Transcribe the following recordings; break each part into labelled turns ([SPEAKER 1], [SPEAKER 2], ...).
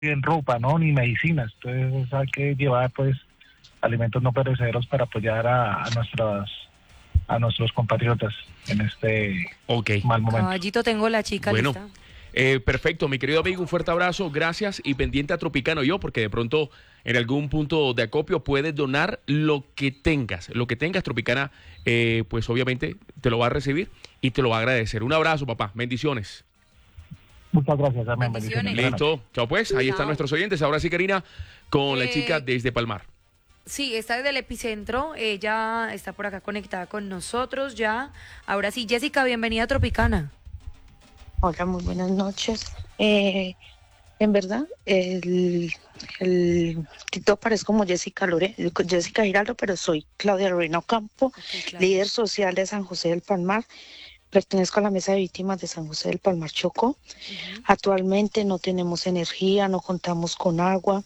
[SPEAKER 1] en ropa, ¿no? Ni medicinas. Entonces hay que llevar pues alimentos no perecederos para apoyar a nuestros compatriotas en este
[SPEAKER 2] Ok.
[SPEAKER 1] mal momento.
[SPEAKER 3] Caballito, tengo la chica
[SPEAKER 2] Bueno,
[SPEAKER 3] lista.
[SPEAKER 2] perfecto, mi querido amigo, un fuerte abrazo, gracias y pendiente a Tropicana yo, porque de pronto en algún punto de acopio puedes donar lo que tengas, Tropicana, pues obviamente te lo va a recibir y te lo va a agradecer. Un abrazo, papá, bendiciones.
[SPEAKER 1] Muchas gracias, amén.
[SPEAKER 3] Bendiciones.
[SPEAKER 1] Bendiciones. Buenas noches.
[SPEAKER 2] Listo, chao pues, ahí están
[SPEAKER 3] Chao.
[SPEAKER 2] nuestros oyentes. Ahora sí, Karina, con la
[SPEAKER 3] Eh,
[SPEAKER 2] chica desde Palmar.
[SPEAKER 3] Sí, está desde el epicentro. Ella está por acá conectada con nosotros ya. Ahora sí, Jessica, bienvenida a Tropicana.
[SPEAKER 4] Hola, muy buenas noches. En verdad, el TikTok parece como Jessica Giraldo, pero soy Claudia Lorena Ocampo,
[SPEAKER 3] Ok, claro.
[SPEAKER 4] líder social de San José del Palmar. Pertenezco a la mesa de víctimas de San José del Palmar Chocó.
[SPEAKER 3] Ujú.
[SPEAKER 4] Actualmente no tenemos energía, no contamos con agua,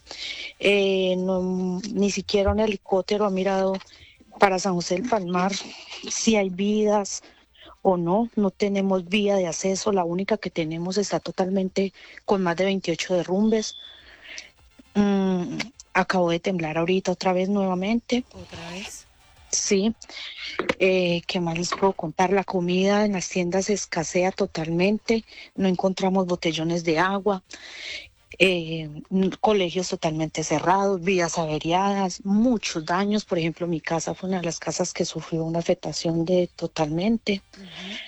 [SPEAKER 4] ni siquiera un helicóptero ha mirado para San José del Palmar si hay vidas o no, no tenemos vía de acceso, la única que tenemos está totalmente con más de 28 derrumbes. Mm, Acabo de temblar ahorita otra vez nuevamente.
[SPEAKER 3] Otra vez.
[SPEAKER 4] Sí, ¿qué más les puedo contar? La comida en las tiendas escasea totalmente, no encontramos botellones de agua, colegios totalmente cerrados, vías averiadas, muchos daños. Por ejemplo, mi casa fue una de las casas que sufrió una afectación de totalmente.
[SPEAKER 3] Ujú.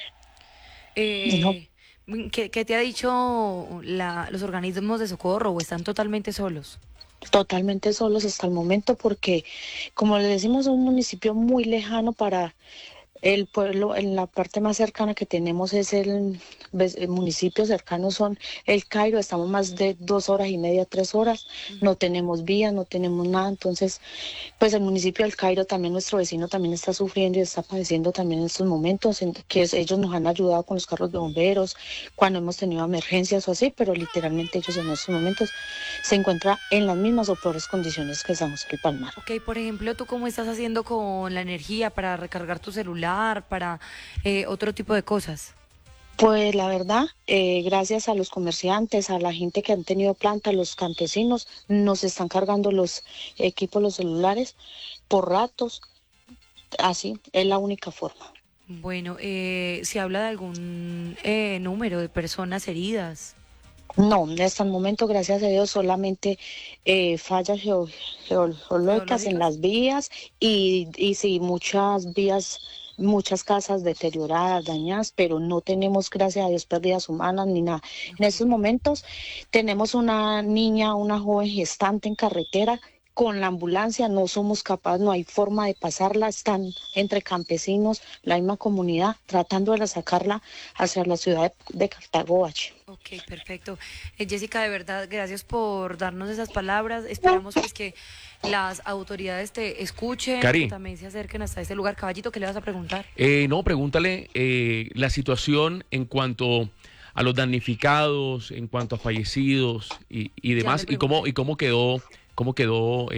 [SPEAKER 4] No,
[SPEAKER 3] ¿Qué te ha dicho los organismos de socorro o están totalmente solos?
[SPEAKER 4] totalmente solos hasta el momento porque, como le decimos, es un municipio muy lejano para el pueblo. En la parte más cercana que tenemos es el municipio cercano son el Cairo, estamos más de 2 horas y media, 3 horas, no tenemos vía, no tenemos nada. Entonces, pues el municipio del Cairo, también nuestro vecino, también está sufriendo y está padeciendo también en estos momentos, ellos nos han ayudado con los carros de bomberos cuando hemos tenido emergencias o así, pero literalmente ellos en estos momentos se encuentran en las mismas o peores condiciones que San José del Palmar.
[SPEAKER 3] Ok, por ejemplo, ¿tú cómo estás haciendo con la energía para recargar tu celular, para otro tipo de cosas?
[SPEAKER 4] Pues la verdad, gracias a los comerciantes, a la gente que han tenido planta, los campesinos, nos están cargando los equipos, los celulares, por ratos. Así es la única forma.
[SPEAKER 3] Bueno, ¿se habla de algún número de personas heridas?
[SPEAKER 4] No, hasta el momento, gracias a Dios, solamente fallas geológicas en
[SPEAKER 3] ¿Geológicas?
[SPEAKER 4] las vías y sí, muchas vías, muchas casas deterioradas, dañadas, pero no tenemos, gracias a Dios, pérdidas humanas ni nada. En
[SPEAKER 3] Ok.
[SPEAKER 4] estos momentos tenemos una niña, una joven gestante en carretera. Con la ambulancia no somos capaces, no hay forma de pasarla, están entre campesinos, la misma comunidad, tratando de sacarla hacia la ciudad de Cartago.
[SPEAKER 3] Ok, perfecto. Jessica, de verdad, gracias por darnos esas palabras. Esperamos pues que las autoridades te escuchen, que
[SPEAKER 2] Cari,
[SPEAKER 3] también se acerquen hasta este lugar. Caballito, ¿qué le vas a preguntar?
[SPEAKER 2] no, pregúntale la situación en cuanto a los damnificados, en cuanto a fallecidos y
[SPEAKER 3] Ya le
[SPEAKER 2] demás,
[SPEAKER 3] pregunté.
[SPEAKER 2] y cómo quedó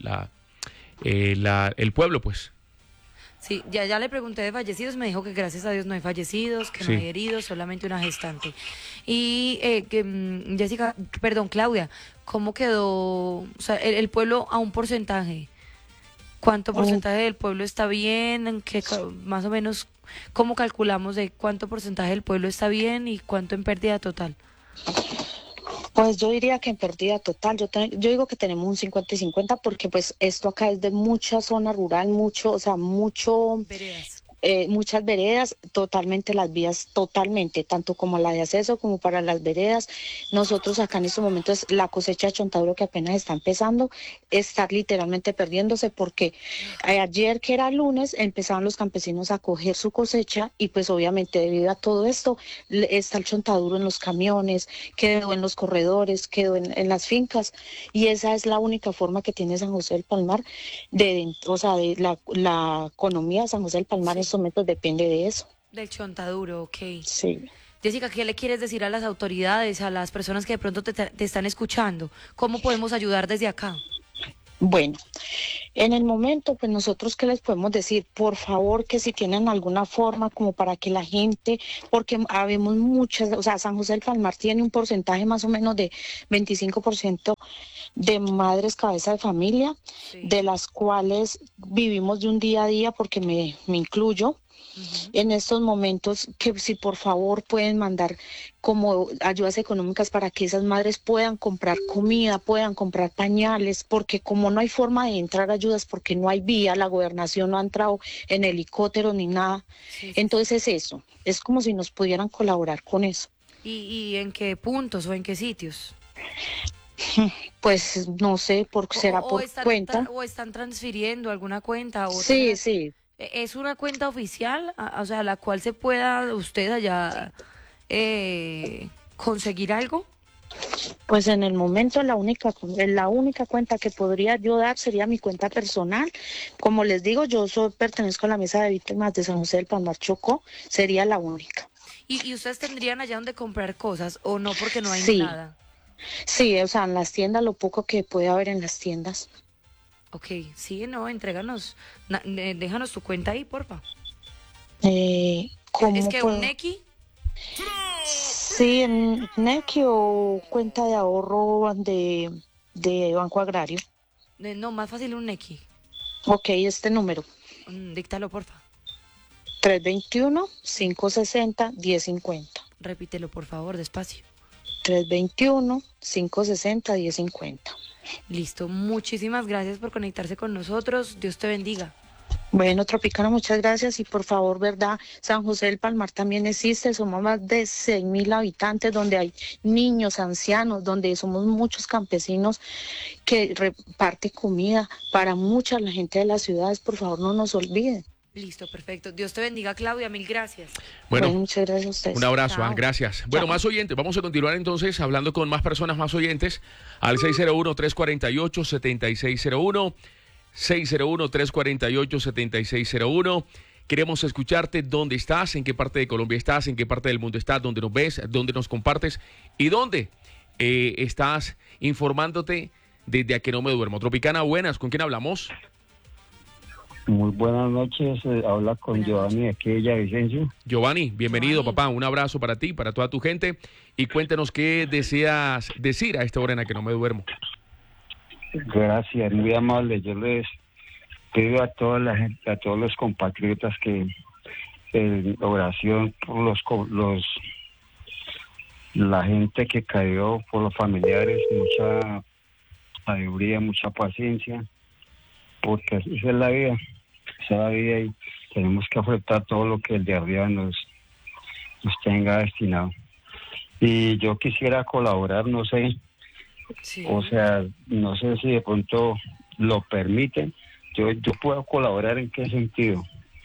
[SPEAKER 2] el pueblo, pues.
[SPEAKER 3] Sí, ya le pregunté de fallecidos, me dijo que gracias a Dios no hay fallecidos, que no
[SPEAKER 2] Sí.
[SPEAKER 3] hay heridos, solamente una gestante. Y Jessica, perdón, Claudia, ¿cómo quedó, o sea, el pueblo a un porcentaje? ¿Cuánto porcentaje del pueblo está bien? Más o menos, ¿cómo calculamos de cuánto porcentaje del pueblo está bien y cuánto en pérdida total?
[SPEAKER 4] Pues yo diría que en pérdida total, yo digo que tenemos un 50 y 50 porque pues esto acá es de mucha zona rural, mucho, o sea,
[SPEAKER 3] Veredas.
[SPEAKER 4] muchas veredas, totalmente las vías, totalmente, tanto como la de acceso como para las veredas. Nosotros acá en estos momentos la cosecha de chontaduro que apenas está empezando, está literalmente perdiéndose porque ayer que era lunes empezaban los campesinos a coger su cosecha y pues obviamente debido a todo esto está el chontaduro en los camiones, quedó en los corredores, quedó en las fincas y esa es la única forma que tiene San José del Palmar o sea, de la economía de San José del Palmar en
[SPEAKER 3] Sí,
[SPEAKER 4] estos momentos depende de eso.
[SPEAKER 3] del chontaduro, ok.
[SPEAKER 4] Sí.
[SPEAKER 3] Jessica, ¿qué le quieres decir a las autoridades, a las personas que de pronto te están escuchando? ¿Cómo podemos ayudar desde acá?
[SPEAKER 4] Bueno, en el momento, pues nosotros qué les podemos decir, por favor, que si tienen alguna forma como para que la gente, porque habemos muchas, o sea, San José del Palmar tiene un porcentaje más o menos de 25% de madres cabeza de familia,
[SPEAKER 3] Sí.
[SPEAKER 4] de las cuales vivimos de un día a día, porque me incluyo.
[SPEAKER 3] Ujú.
[SPEAKER 4] En estos momentos, que si por favor pueden mandar como ayudas económicas para que esas madres puedan comprar comida, puedan comprar pañales, porque como no hay forma de entrar ayudas, porque no hay vía, la gobernación no ha entrado en helicóptero ni nada,
[SPEAKER 3] Sí, sí, sí.
[SPEAKER 4] entonces es eso, es como si nos pudieran colaborar con eso.
[SPEAKER 3] Y en qué puntos o en qué sitios?
[SPEAKER 4] Pues no sé, será por cuenta.
[SPEAKER 3] O están transfiriendo alguna cuenta a
[SPEAKER 4] Sí,
[SPEAKER 3] otra.
[SPEAKER 4] sí.
[SPEAKER 3] ¿Es una cuenta oficial, o sea, la cual se pueda usted allá conseguir algo?
[SPEAKER 4] Pues en el momento la única cuenta que podría yo dar sería mi cuenta personal. Como les digo, pertenezco a la mesa de víctimas de San José del Palmar Chocó, sería la única.
[SPEAKER 3] Y ustedes tendrían allá donde comprar cosas o no porque no hay
[SPEAKER 4] Sí,
[SPEAKER 3] nada?
[SPEAKER 4] sí, o sea, en las tiendas, lo poco que puede haber en las tiendas.
[SPEAKER 3] Ok, sí, no, entréganos, déjanos tu cuenta ahí, porfa. Es
[SPEAKER 4] ¿Cómo
[SPEAKER 3] que un
[SPEAKER 4] puedo?
[SPEAKER 3] Nequi,
[SPEAKER 4] Sí, en Nequi o cuenta de ahorro de Banco Agrario.
[SPEAKER 3] no, más fácil un Nequi.
[SPEAKER 4] Ok, este número,
[SPEAKER 3] Díctalo, porfa.
[SPEAKER 4] 321-560-1050.
[SPEAKER 3] Repítelo, por favor, despacio.
[SPEAKER 4] 321-560-1050.
[SPEAKER 3] Listo, muchísimas gracias por conectarse con nosotros. Dios te bendiga.
[SPEAKER 4] Bueno, Tropicana, muchas gracias y por favor, ¿verdad? San José del Palmar también existe, somos más de 6.000 habitantes, donde hay niños, ancianos, donde somos muchos campesinos que reparte comida para mucha la gente de las ciudades, por favor, no nos olviden.
[SPEAKER 3] Listo, perfecto. Dios te bendiga, Claudia. Mil gracias.
[SPEAKER 2] Bueno,
[SPEAKER 4] Bueno, muchas gracias a
[SPEAKER 2] un
[SPEAKER 4] ustedes.
[SPEAKER 2] abrazo,
[SPEAKER 3] Chao.
[SPEAKER 2] gracias. Bueno,
[SPEAKER 4] Chao.
[SPEAKER 2] más oyentes, vamos a continuar entonces hablando con más personas, más oyentes, al 601-348-7601, 601-348-7601. Queremos escucharte dónde estás, en qué parte de Colombia estás, en qué parte del mundo estás, dónde nos ves, dónde nos compartes y dónde estás informándote desde A Que No Me Duermo. Tropicana, buenas, ¿con quién hablamos?
[SPEAKER 5] Muy buenas noches, habla con
[SPEAKER 3] Buenas
[SPEAKER 5] Giovanni de aquí de Villavicencio.
[SPEAKER 2] Giovanni, bienvenido,
[SPEAKER 3] Giovanni.
[SPEAKER 2] papá. Un abrazo para ti, para toda tu gente. Y cuéntanos qué deseas decir a esta hora en la que no me duermo.
[SPEAKER 5] Gracias, muy amable. Yo les pido a toda la gente, a todos los compatriotas que en oración por la gente que cayó, por los familiares, mucha sabiduría, mucha paciencia, porque esa es la vida, esa es la vida y tenemos que afrontar todo lo que el de arriba nos tenga destinado. Y yo quisiera colaborar, no sé,
[SPEAKER 3] Sí.
[SPEAKER 5] o sea, no sé si de pronto lo permiten. Yo puedo colaborar en qué sentido.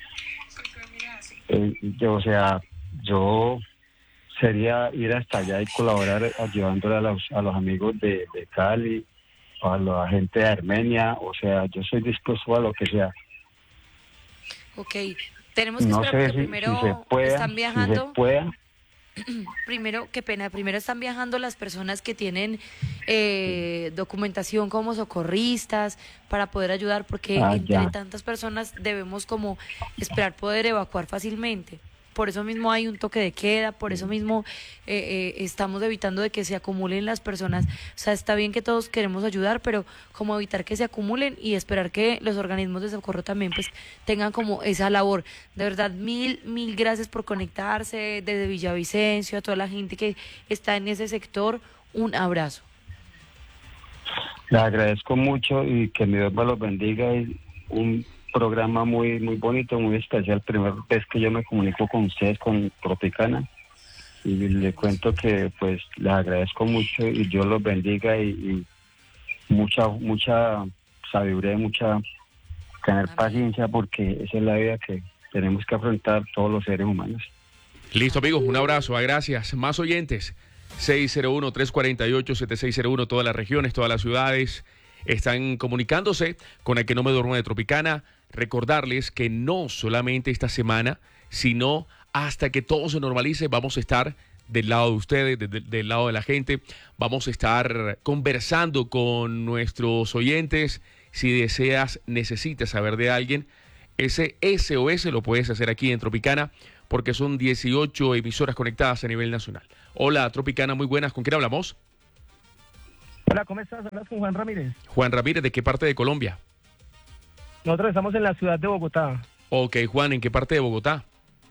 [SPEAKER 5] O sea, yo sería ir hasta allá y colaborar ayudándole a los amigos de Cali, a la gente de Armenia, o sea, yo soy dispuesto a lo que sea.
[SPEAKER 3] Ok. Tenemos que
[SPEAKER 5] No
[SPEAKER 3] esperar
[SPEAKER 5] sé
[SPEAKER 3] porque
[SPEAKER 5] si se
[SPEAKER 3] primero
[SPEAKER 5] pueda,
[SPEAKER 3] están
[SPEAKER 5] si se
[SPEAKER 3] viajando.
[SPEAKER 5] pueda.
[SPEAKER 3] Primero, qué pena, primero están viajando las personas que tienen documentación como socorristas para poder ayudar, porque entre
[SPEAKER 5] Ya.
[SPEAKER 3] tantas personas debemos como esperar poder evacuar fácilmente. Por eso mismo hay un toque de queda, por eso mismo estamos evitando de que se acumulen las personas. O sea, está bien que todos queremos ayudar, pero como evitar que se acumulen y esperar que los organismos de socorro también pues tengan como esa labor. De verdad, mil gracias por conectarse desde Villavicencio, a toda la gente que está en ese sector. Un abrazo.
[SPEAKER 5] Le agradezco mucho y que mi Dios me los bendiga. Y un programa muy bonito, muy especial. Primera vez que yo me comunico con ustedes, con Tropicana. Y le cuento que pues les agradezco mucho y Dios los bendiga y mucha sabiduría y mucha tener
[SPEAKER 3] Amén.
[SPEAKER 5] paciencia, porque esa es la vida que tenemos que afrontar todos los seres humanos.
[SPEAKER 2] Listo, amigos, un abrazo, gracias. Más oyentes, 601-348-7601, todas las regiones, todas las ciudades están comunicándose con el que no me duermo de Tropicana. Recordarles que no solamente esta semana, sino hasta que todo se normalice, vamos a estar del lado de ustedes, del lado de la gente. Vamos a estar conversando con nuestros oyentes Si deseas, necesitas saber de alguien, ese SOS lo puedes hacer aquí en Tropicana, porque son 18 emisoras conectadas a nivel nacional. Hola, Tropicana, muy buenas. ¿Con quién hablamos?
[SPEAKER 6] Hola, ¿cómo estás? Hablas con Juan Ramírez.
[SPEAKER 2] Juan Ramírez, ¿de qué parte de Colombia?
[SPEAKER 6] Nosotros estamos en la ciudad de Bogotá.
[SPEAKER 2] Ok, Juan, ¿en qué parte de Bogotá?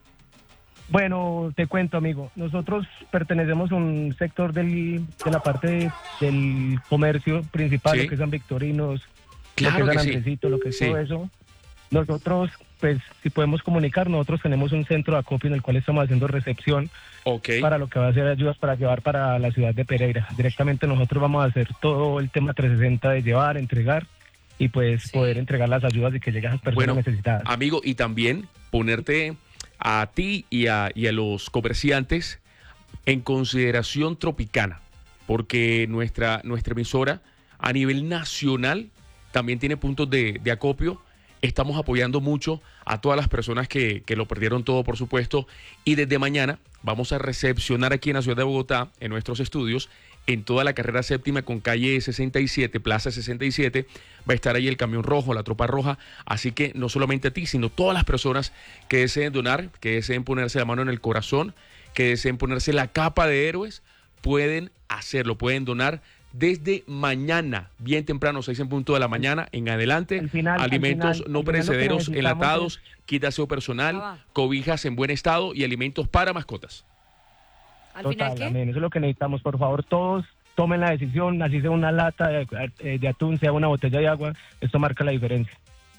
[SPEAKER 6] Bueno, te cuento, amigo. Nosotros pertenecemos a un sector de la parte del comercio principal,
[SPEAKER 2] Sí.
[SPEAKER 6] lo que es San Victorinos,
[SPEAKER 2] Claro
[SPEAKER 6] lo que
[SPEAKER 2] que
[SPEAKER 6] es
[SPEAKER 2] sí.
[SPEAKER 6] San Andresito, lo que es
[SPEAKER 2] Sí.
[SPEAKER 6] todo eso. Nosotros, pues, si podemos comunicar, nosotros tenemos un centro de acopio en el cual estamos haciendo recepción
[SPEAKER 2] Ok.
[SPEAKER 6] para lo que va a ser ayudas para llevar para la ciudad de Pereira. Directamente nosotros vamos a hacer todo el tema 360 de llevar, entregar y pues
[SPEAKER 3] Sí.
[SPEAKER 6] poder entregar las ayudas y que lleguen a las personas
[SPEAKER 2] Bueno,
[SPEAKER 6] necesitadas.
[SPEAKER 2] amigo, y también ponerte a ti y a los comerciantes en consideración Tropicana, porque nuestra emisora a nivel nacional también tiene puntos de acopio. Estamos apoyando mucho a todas las personas que lo perdieron todo, por supuesto, y desde mañana vamos a recepcionar aquí en la ciudad de Bogotá, en nuestros estudios, en toda la carrera séptima con calle 67, plaza 67, va a estar ahí el camión rojo, la tropa roja, así que no solamente a ti, sino todas las personas que deseen donar, que deseen ponerse la mano en el corazón, que deseen ponerse la capa de héroes, pueden hacerlo, pueden donar desde mañana, bien temprano, 6 en punto de la mañana, en adelante,
[SPEAKER 6] Al final,
[SPEAKER 2] alimentos no
[SPEAKER 6] lo que
[SPEAKER 2] perecederos
[SPEAKER 6] necesitamos
[SPEAKER 2] enlatados, kit de aseo personal,
[SPEAKER 3] Ah, va.
[SPEAKER 2] cobijas en buen estado y alimentos para mascotas.
[SPEAKER 3] ¿Al final qué?
[SPEAKER 6] Amén. Eso es lo que necesitamos. Por favor, todos tomen la decisión, así sea una lata de atún, sea una botella de agua, esto marca la diferencia.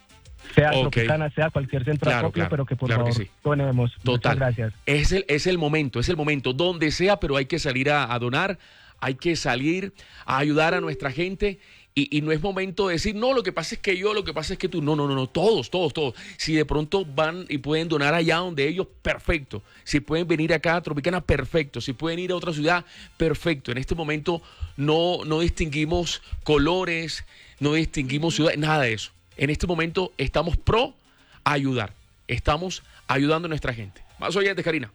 [SPEAKER 6] Sea
[SPEAKER 2] Ok.
[SPEAKER 6] Tropicana, sea cualquier centro de
[SPEAKER 2] Claro,
[SPEAKER 6] acopio,
[SPEAKER 2] claro,
[SPEAKER 6] pero que por
[SPEAKER 2] claro que
[SPEAKER 6] favor
[SPEAKER 2] sí.
[SPEAKER 6] donemos.
[SPEAKER 2] Total.
[SPEAKER 6] Muchas gracias.
[SPEAKER 2] Es el momento, donde sea, pero hay que salir a donar, hay que salir a ayudar a nuestra gente. Y no es momento de decir, no, lo que pasa es que yo, lo que pasa es que tú. No, todos. Si de pronto van y pueden donar allá donde ellos, perfecto. Si pueden venir acá a Tropicana, perfecto. Si pueden ir a otra ciudad, perfecto. En este momento no distinguimos colores, no distinguimos ciudades, nada de eso. En este momento estamos pro ayudar. Estamos ayudando a nuestra gente. Más oyentes, Karina.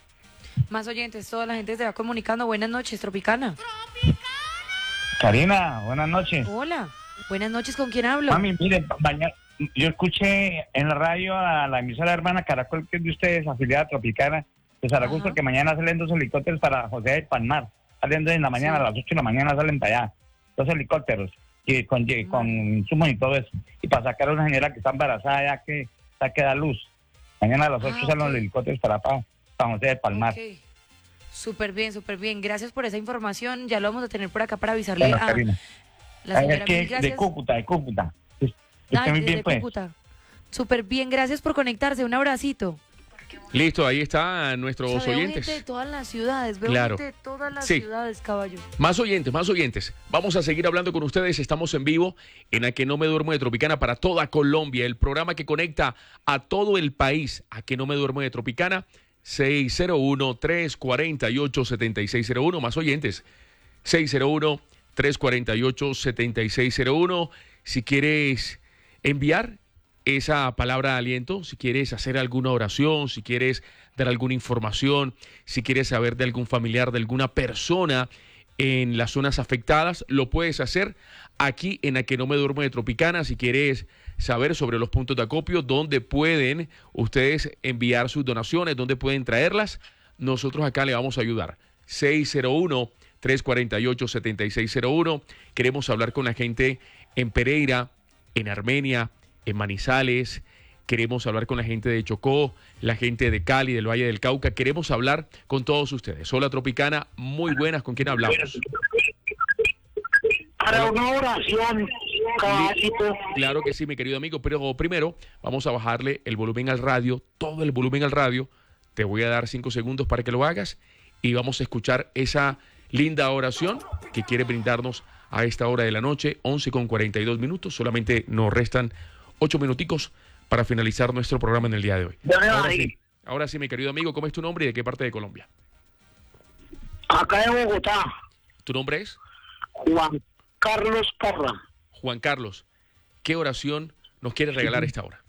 [SPEAKER 3] Más oyentes, toda la gente se va comunicando. Buenas noches, Tropicana.
[SPEAKER 7] Karina, buenas noches.
[SPEAKER 3] Hola. Buenas noches, ¿con quién hablo?
[SPEAKER 7] Mami, mire, yo escuché en la radio a la emisora hermana Caracol, que es de ustedes, afiliada a Tropicana, de Zaragoza,
[SPEAKER 3] Ajá.
[SPEAKER 7] que mañana salen 2 helicópteros para José del Palmar. Saliendo en la mañana,
[SPEAKER 3] Sí.
[SPEAKER 7] a las 8 de la mañana salen para allá. 2 helicópteros, y con insumos y todo eso. Y para sacar a una señora que está embarazada ya que da luz. Mañana a las 8 salen
[SPEAKER 3] ok.
[SPEAKER 7] los helicópteros para José del Palmar.
[SPEAKER 3] Ok. Súper bien. Gracias por esa información. Ya lo vamos a tener por acá para avisarle
[SPEAKER 7] Bueno,
[SPEAKER 3] a
[SPEAKER 7] Karina.
[SPEAKER 3] la señora.
[SPEAKER 7] Es que
[SPEAKER 3] Mil gracias.
[SPEAKER 7] de Cúcuta. Esté
[SPEAKER 3] Ay,
[SPEAKER 7] muy
[SPEAKER 3] desde
[SPEAKER 7] bien, pues.
[SPEAKER 3] Cúcuta. Súper bien, gracias por conectarse. Un abracito.
[SPEAKER 2] Listo, ahí están nuestros
[SPEAKER 3] O sea, veo
[SPEAKER 2] oyentes.
[SPEAKER 3] gente de todas las ciudades, veo
[SPEAKER 2] Claro.
[SPEAKER 3] gente de todas las
[SPEAKER 2] Sí.
[SPEAKER 3] ciudades, caballo.
[SPEAKER 2] Más oyentes. Vamos a seguir hablando con ustedes. Estamos en vivo en A Que No Me Duermo de Tropicana para toda Colombia. El programa que conecta a todo el país. A Que No Me Duermo de Tropicana. 601-348-7601. Más oyentes. 601-348-7601. Si quieres enviar esa palabra de aliento, si quieres hacer alguna oración, si quieres dar alguna información, si quieres saber de algún familiar, de alguna persona en las zonas afectadas, lo puedes hacer aquí en A Que No Me Duermo de Tropicana. Si quieres saber sobre los puntos de acopio, dónde pueden ustedes enviar sus donaciones, dónde pueden traerlas, nosotros acá le vamos a ayudar. 601-348-7601. Queremos hablar con la gente en Pereira, en Armenia, en Manizales. Queremos hablar con la gente de Chocó, la gente de Cali, del Valle del Cauca. Queremos hablar con todos ustedes. Hola, Tropicana, muy buenas. ¿Con quién hablamos?
[SPEAKER 8] Para una oración, caballito.
[SPEAKER 2] Claro que sí, mi querido amigo, pero primero vamos a bajarle el volumen al radio, todo el volumen al radio. Te voy a dar 5 segundos para que lo hagas y vamos a escuchar esa linda oración que quiere brindarnos a esta hora de la noche, 11:42. Solamente nos restan 8 minuticos para finalizar nuestro programa en el día de hoy. Ahora sí, mi querido amigo, ¿cómo es tu nombre y de qué parte de Colombia?
[SPEAKER 8] Acá en Bogotá,
[SPEAKER 2] ¿Tu nombre es?
[SPEAKER 8] Juan Carlos Parra.
[SPEAKER 2] Juan Carlos. ¿Qué oración nos quieres regalar a esta hora?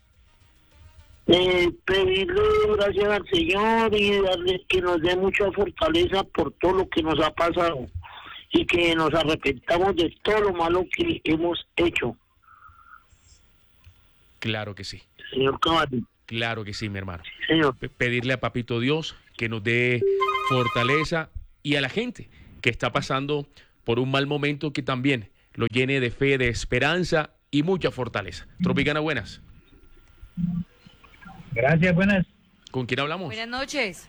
[SPEAKER 8] Pedirle gracias al Señor y darle que nos dé mucha fortaleza por todo lo que nos ha pasado y que nos arrepentamos de todo lo malo que hemos hecho.
[SPEAKER 2] Claro que sí.
[SPEAKER 8] Señor Caballo.
[SPEAKER 2] Claro que sí, mi hermano.
[SPEAKER 8] Señor.
[SPEAKER 2] Pedirle a Papito Dios que nos dé fortaleza y a la gente que está pasando por un mal momento que también lo llene de fe, de esperanza y mucha fortaleza. Tropicana, buenas.
[SPEAKER 9] Gracias, buenas.
[SPEAKER 2] ¿Con quién hablamos?
[SPEAKER 3] Buenas noches.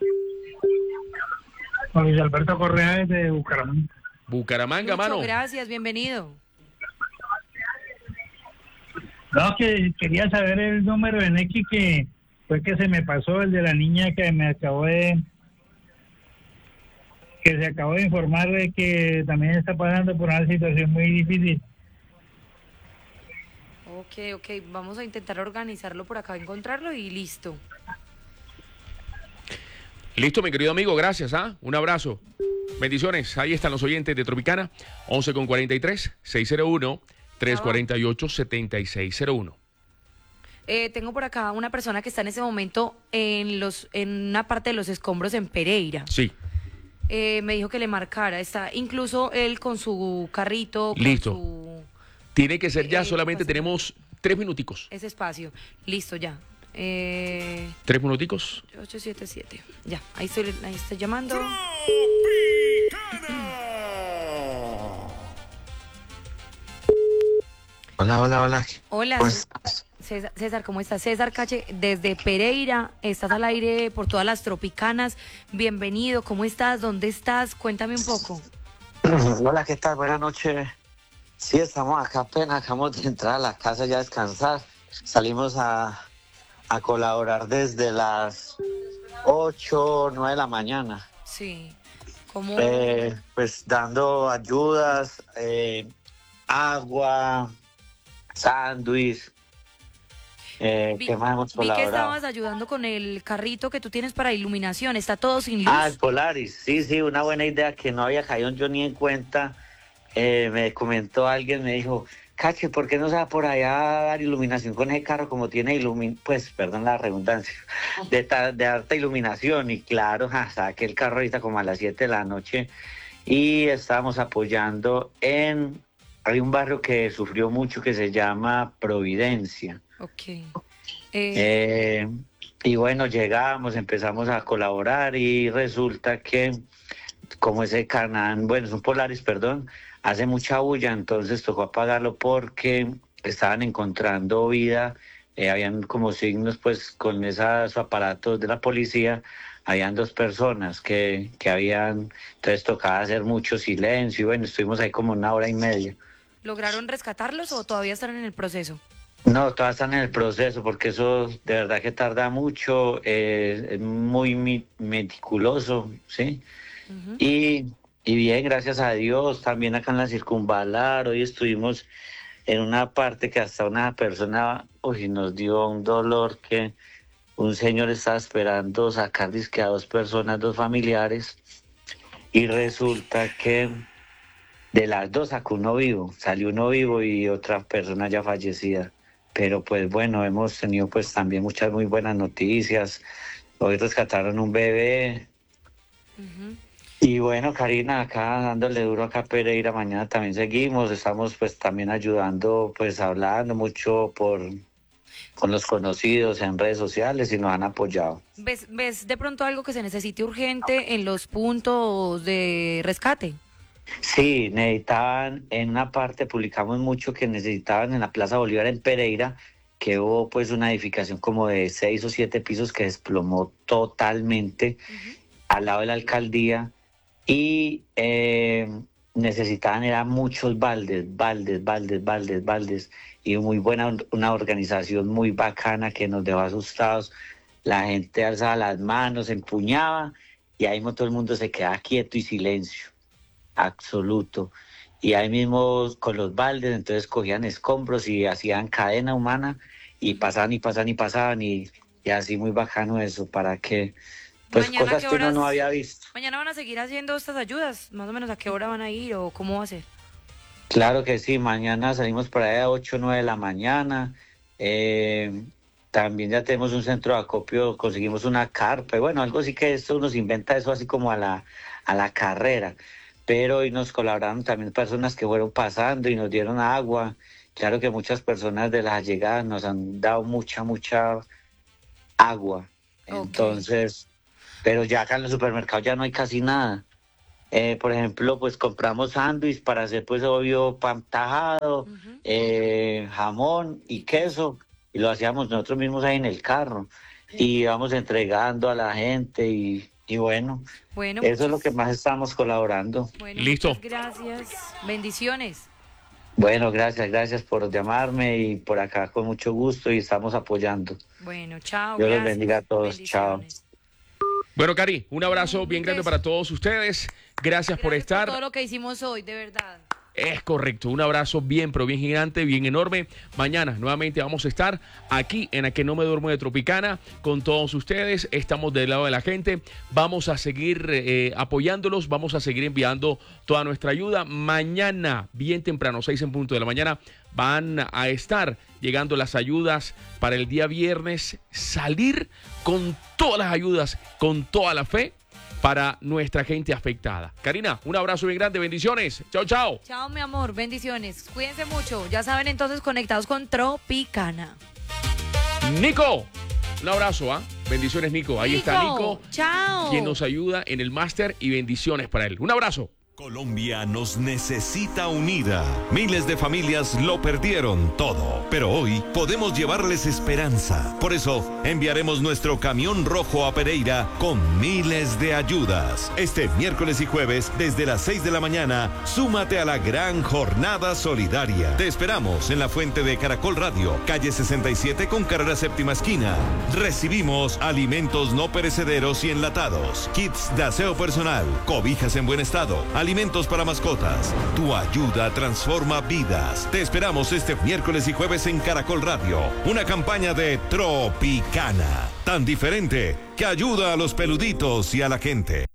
[SPEAKER 9] Con Luis Alberto Correa desde Bucaramanga.
[SPEAKER 2] Bucaramanga,
[SPEAKER 3] Lucho,
[SPEAKER 2] mano.
[SPEAKER 3] gracias, bienvenido.
[SPEAKER 9] No, que quería saber el número de Nequi que fue que se me pasó, el de la niña que se acabó de informar de que también está pasando por una situación muy difícil.
[SPEAKER 3] Ok, vamos a intentar organizarlo por acá, encontrarlo y listo.
[SPEAKER 2] Listo, mi querido amigo, gracias, un abrazo. Bendiciones, ahí están los oyentes de Tropicana, 11:43, 601-348-7601.
[SPEAKER 3] Tengo por acá una persona que está en ese momento en una parte de los escombros en Pereira.
[SPEAKER 2] Sí.
[SPEAKER 3] Me dijo que le marcara, está incluso él con su carrito, con
[SPEAKER 2] listo. Tiene que ser ya, solamente tenemos 3 minuticos.
[SPEAKER 3] ese espacio. Listo, ya.
[SPEAKER 2] 3 minuticos.
[SPEAKER 3] 877. Ya, ahí estoy llamando.
[SPEAKER 10] Hola.
[SPEAKER 3] Hola.
[SPEAKER 10] Pues,
[SPEAKER 3] César, ¿cómo estás? César Cache, desde Pereira, estás al aire por todas las Tropicanas. Bienvenido, ¿cómo estás? ¿Dónde estás? Cuéntame un poco.
[SPEAKER 10] hola, ¿qué tal? Buenas noches. Sí, estamos acá apenas, acabamos de entrar a la casa ya a descansar. Salimos a colaborar desde las 8, 9 de la mañana.
[SPEAKER 3] Sí. ¿Cómo?
[SPEAKER 10] Pues dando ayudas, agua, sándwich. ¿Qué más hemos
[SPEAKER 3] Vi que
[SPEAKER 10] colaborado?
[SPEAKER 3] estabas ayudando con el carrito que tú tienes para iluminación. ¿Está todo sin luz?
[SPEAKER 10] El Polaris. Sí, una buena idea que no había caído yo ni en cuenta. Me comentó alguien, me dijo, Cache, ¿por qué no se va por allá a dar iluminación con ese carro como tiene pues, perdón la redundancia, de alta iluminación? Y claro, saqué el carro ahorita como a las 7 de la noche y estábamos apoyando hay un barrio que sufrió mucho que se llama Providencia.
[SPEAKER 3] Ok.
[SPEAKER 10] Y bueno, llegamos, empezamos a colaborar y resulta que como ese canal, bueno, es un Polaris, perdón, hace mucha bulla, entonces tocó apagarlo porque estaban encontrando vida, habían como signos pues con esos aparatos de la policía, habían 2 personas que habían, entonces tocaba hacer mucho silencio y bueno, estuvimos ahí como 1 hora y media.
[SPEAKER 3] ¿Lograron rescatarlos o todavía están en el proceso?
[SPEAKER 10] No, todavía están en el proceso porque eso de verdad que tarda mucho, es muy meticuloso, ¿sí?
[SPEAKER 3] Uh-huh.
[SPEAKER 10] Y bien, gracias a Dios, también acá en la Circunvalar, hoy estuvimos en una parte que hasta una persona nos dio un dolor que un señor estaba esperando sacar disque a 2 personas, 2 familiares, y resulta que de las 2 sacó salió uno vivo y otra persona ya fallecida. Pero pues bueno, hemos tenido pues también muchas muy buenas noticias. Hoy rescataron un bebé.
[SPEAKER 3] Uh-huh.
[SPEAKER 10] Y bueno, Karina, acá dándole duro acá a Pereira, mañana también seguimos, estamos pues también ayudando, pues hablando mucho con los conocidos en redes sociales y nos han apoyado.
[SPEAKER 3] ¿Ves de pronto algo que se necesite urgente en los puntos de rescate?
[SPEAKER 10] Sí, necesitaban, en una parte publicamos mucho que necesitaban en la Plaza Bolívar en Pereira, que hubo pues una edificación como de 6 o 7 pisos que desplomó totalmente al lado de la alcaldía y necesitaban eran muchos baldes y muy buena, una organización muy bacana que nos dejó asustados. La gente alzaba las manos, empuñaba y ahí mismo todo el mundo se quedaba quieto y silencio absoluto. Y ahí mismo con los baldes, entonces cogían escombros y hacían cadena humana y pasaban y así muy bacano eso para que, pues
[SPEAKER 3] Mañana,
[SPEAKER 10] cosas que uno no había visto.
[SPEAKER 3] ¿Mañana van a seguir haciendo estas ayudas? ¿Más o menos a qué hora van a ir o cómo va a ser?
[SPEAKER 10] Claro que sí, mañana salimos por ahí a 8 o 9 de la mañana. También ya tenemos un centro de acopio, conseguimos una carpa, y bueno, algo así que esto uno se inventa eso así como a la carrera. Pero hoy nos colaboraron también personas que fueron pasando y nos dieron agua, claro que muchas personas de las allegadas nos han dado mucha agua. Entonces, pero ya acá en los supermercados ya no hay casi nada. Por ejemplo, pues compramos sándwich para hacer, pues obvio, pan tajado, jamón y queso, y lo hacíamos nosotros mismos ahí en el carro, y íbamos entregando a la gente, y bueno, eso es lo que más estamos colaborando.
[SPEAKER 3] Bueno,
[SPEAKER 2] listo.
[SPEAKER 3] Muchas gracias, bendiciones.
[SPEAKER 10] Bueno, gracias por llamarme, y por acá con mucho gusto, y estamos apoyando.
[SPEAKER 3] Bueno, chao.
[SPEAKER 10] Dios los bendiga a todos, chao.
[SPEAKER 2] Bueno, Cari, un abrazo bien grande para todos ustedes. Gracias por estar.
[SPEAKER 3] Por todo lo que hicimos hoy, de verdad.
[SPEAKER 2] Es correcto, un abrazo bien, pero bien gigante, bien enorme. Mañana nuevamente vamos a estar aquí en A Que No Me Duermo de Tropicana con todos ustedes. Estamos del lado de la gente. Vamos a seguir apoyándolos, vamos a seguir enviando toda nuestra ayuda. Mañana, bien temprano, 6 en punto de la mañana, van a estar llegando las ayudas para el día viernes. Salir con todas las ayudas, con toda la fe, para nuestra gente afectada. Karina, un abrazo bien grande, bendiciones. Chao, chao.
[SPEAKER 3] Chao, mi amor, bendiciones. Cuídense mucho. Ya saben, entonces, conectados con Tropicana.
[SPEAKER 2] Nico, un abrazo, ¿ah? Bendiciones, Nico. Ahí está Nico.
[SPEAKER 3] Chao.
[SPEAKER 2] Quien nos ayuda en el máster, y bendiciones para él. Un abrazo.
[SPEAKER 11] Colombia nos necesita unida. Miles de familias lo perdieron todo, pero hoy podemos llevarles esperanza. Por eso enviaremos nuestro camión rojo a Pereira con miles de ayudas. Este miércoles y jueves desde las 6 de la mañana, súmate a la gran jornada solidaria. Te esperamos en la fuente de Caracol Radio, calle 67 con carrera séptima esquina. Recibimos alimentos no perecederos y enlatados, kits de aseo personal, cobijas en buen estado, alimentos para mascotas. Tu ayuda transforma vidas. Te esperamos este miércoles y jueves en Caracol Radio. Una campaña de Tropicana, tan diferente que ayuda a los peluditos y a la gente.